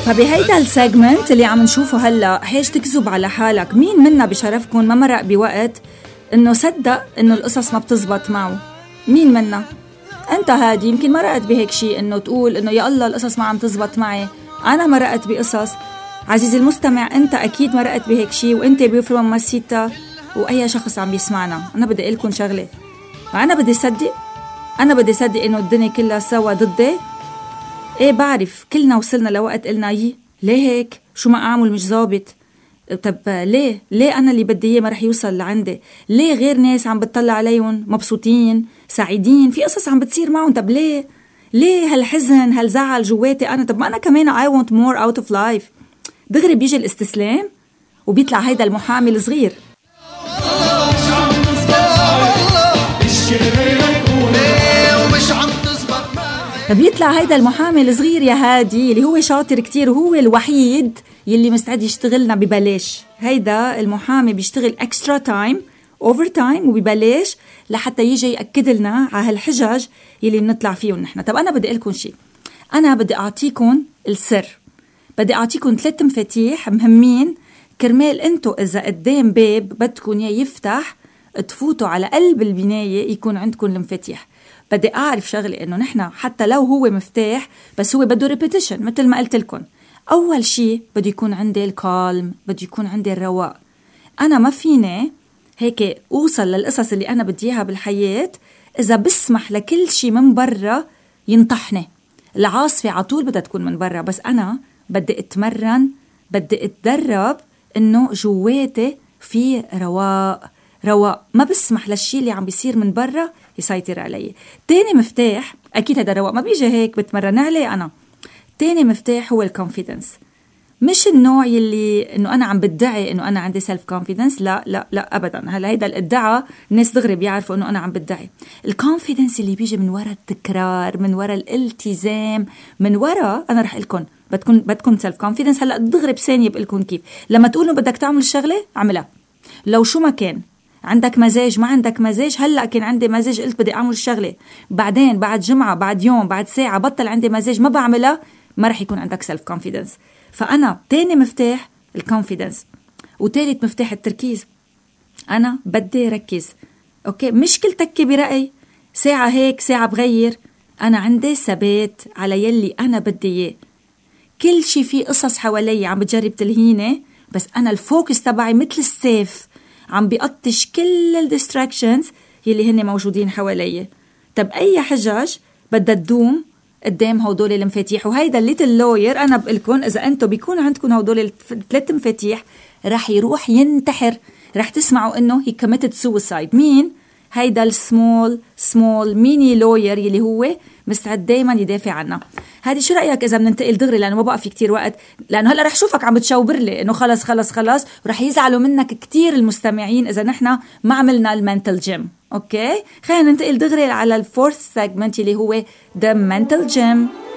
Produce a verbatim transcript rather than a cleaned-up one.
فبهيدا السيجمنت اللي عم نشوفه هلا، هيش تكذب على حالك. مين منا بشرفكم ما مرق بوقت انه صدق انه القصص ما بتزبط معه؟ مين منا؟ انت هادي يمكن مرقت بهيك شيء، انه تقول انه يا الله القصص ما عم تزبط معي. انا مرقت بقصص. عزيزي المستمع، انت اكيد مرقت بهيك شيء، وانت بيوفر ممسيتا، واي شخص عم بيسمعنا. انا بدي اقول لكم شغله، انا بدي صدق انا بدي صدق انه الدنيا كلها سوا ضدي. ايه بعرف كلنا وصلنا لوقت قلنا يي ليه هيك، شو ما اعمل مش ظابط. طب ليه ليه انا اللي بدي اياه ما رح يوصل لعندي؟ ليه غير ناس عم بتطلع عليهم مبسوطين سعيدين، في قصص عم بتصير معهم؟ طب ليه ليه هالحزن هالزعل جواتي انا؟ طب ما انا كمان I want more out of life. دغري بيجي الاستسلام وبيطلع هيدا المحامي الصغير. فبيطلع هيدا المحامي الصغير يا هادي اللي هو شاطر كتير، وهو الوحيد يلي مستعد يشتغلنا ببلاش. هيدا المحامي بيشتغل اكسترا تايم اوفر تايم وببلاش لحتى يجي يأكد لنا على هالحجج يلي بنطلع فيهم نحن. طب أنا بدي أقول لكم شيء، أنا بدي أعطيكم السر، بدي أعطيكم ثلاث مفاتيح مهمين كرمال أنتوا إذا قدام باب بدكم يفتح تفوتوا على قلب البناية يكون عندكم المفاتيح. بدي أعرف شغلة، إنه نحن حتى لو هو مفتاح بس هو بده ريبيتيشن مثل ما قلت لكم. أول شيء بده يكون عندي الكالم، بده يكون عندي الرواق. أنا ما فيني هيك أوصل للقصص اللي أنا بدي إياها بالحياة إذا بسمح لكل شيء من برا ينطحني. العاصفة عطول بدها تكون من برا، بس أنا بدي أتمرن، بدي أتدرب إنه جواتي في رواق رواق ما بسمح للشيء اللي عم بيصير من برا يسيطر علي. تاني مفتاح، أكيد هذا الرواق ما بيجي هيك بتمرن عليه أنا. تاني مفتاح هو الكونفيدنس. مش النوع يلي إنه أنا عم بدعي إنه أنا عندي سيلف كونفيدنس، لا لا لا أبدا. هلا هيدا الادعاء الناس دغري بيعرفوا إنه أنا عم بدعي. الكونفيدنس اللي بيجي من وراء التكرار، من وراء الالتزام، من وراء أنا رح لكم بدكم بدكم سيلف كونفيدنس. هلا دغري بثانية بقولكم كيف. لما تقولوا بدك تعمل الشغلة اعملها، لو شو ما كان. عندك مزاج ما عندك مزاج، هلأ كان عندي مزاج قلت بدي أعمل الشغلة، بعدين بعد جمعة بعد يوم بعد ساعة بطل عندي مزاج ما بعملها، ما رح يكون عندك سيلف كونفيدنس. فأنا تاني مفتاح الكونفيدنس، وتالت مفتاح التركيز. أنا بدي ركز، أوكي، مش كل تكي برأي، ساعة هيك ساعة بغير. أنا عندي ثبات على يلي أنا بدي إياه. كل شي فيه قصص حوالي عم بتجرب تلهيني، بس أنا الفوكس تبعي مثل السيف عم بيقطش كل الديستراكشنز يلي هن موجودين حوالي. طب أي حجج بدها تدوم قدام هودول المفاتيح؟ وهيدا الليتل لوير أنا بقلكن إذا أنتوا بيكون عندكم هودول الثلاث مفاتيح رح يروح ينتحر. رح تسمعوا إنه he committed suicide. مين؟ هيدا السمول سمول ميني لوير يلي هو مستعد دايما يدافع عنا. هذه شو رأيك إذا بننتقل دغري، لأنه ما بقى في كتير وقت، لأنه هلأ رح شوفك عم بتشاور لي إنه خلص خلص خلص، ورح يزعلوا منك كتير المستمعين إذا نحنا ما عملنا المنتل جيم. أوكي، خلينا ننتقل دغري على الفورث سيجمنت اللي هو the mental gym.